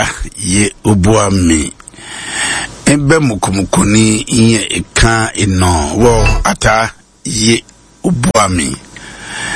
ata ye obuami ebe mukumukuni inye eka ino wo ata ye obuami